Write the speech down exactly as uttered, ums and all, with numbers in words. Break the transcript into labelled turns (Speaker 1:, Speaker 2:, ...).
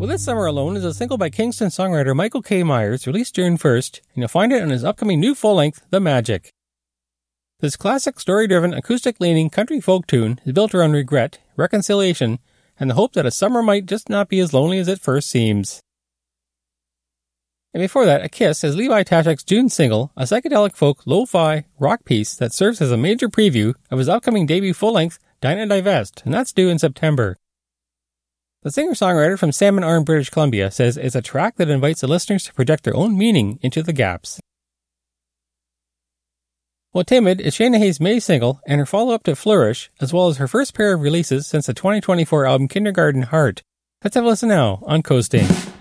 Speaker 1: Well, This Summer Alone is a single by Kingston songwriter Michael K. Myers, released June first, and you'll find it on his upcoming new full-length, The Magic. This classic story-driven, acoustic-leaning country folk tune is built around regret, reconciliation, and the hope that a summer might just not be as lonely as it first seems. And before that, A Kiss is Levi Tashek's June single, a psychedelic folk lo-fi rock piece that serves as a major preview of his upcoming debut full-length, Dine and Divest, and that's due in September. The singer-songwriter from Salmon Arm, British Columbia, says it's a track that invites the listeners to project their own meaning into the gaps. Well, Timid is Shayna Hayes' May single and her follow-up to Flourish, as well as her first pair of releases since the twenty twenty-four album Kindergarten Heart. Let's have a listen now on Coasting.